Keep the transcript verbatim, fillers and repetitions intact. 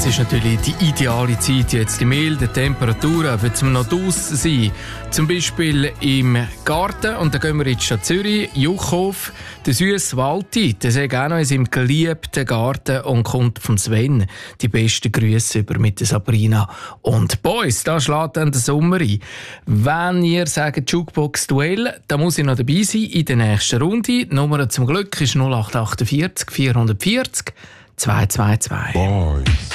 Es ist natürlich die ideale Zeit, jetzt die milden Temperaturen für zum noch draussen sein. Zum Beispiel im Garten. Und da gehen wir in die Stadt Zürich, Juchhof. Der süsse Walti, der sagt auch noch in seinem geliebten Garten und kommt vom Sven die besten Grüße über mit der Sabrina und Boys. Da schlägt dann der Sommer ein. Wenn ihr sagt Jukebox-Duell, dann muss ich noch dabei sein in der nächsten Runde. Die Nummer zum Glück ist null acht acht vier vier vier null zwei zwei zwei. Boys.